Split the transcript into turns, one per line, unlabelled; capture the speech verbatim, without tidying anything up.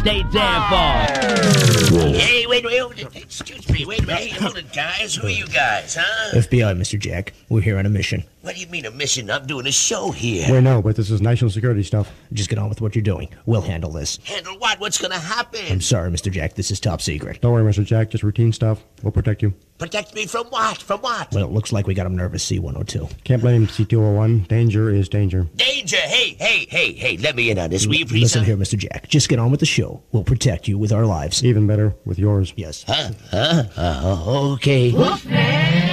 State there for?
Hey, wait, wait, excuse me, wait a minute. Hey, hold it, guys. Who are you guys, huh?
F B I, Mister Jack. We're here on a mission.
What do you mean a mission? I'm doing a show here.
We know, but this is national security stuff.
Just get on with what you're doing. We'll handle this.
Handle what? What's gonna happen?
I'm sorry, Mister Jack. This is top secret.
Don't worry, Mister Jack. Just routine stuff. We'll protect you.
Protect me from what? From what?
Well, it looks like we got him nervous, C one oh two.
Can't blame C two oh one. Danger is danger.
Danger! Hey, hey, hey, hey, let me in on this. Will you please?
Listen here, Mister Jack. Just get on with the show. We'll protect you with our lives.
Even better, with yours.
Yes.
Huh? Huh? Uh, okay.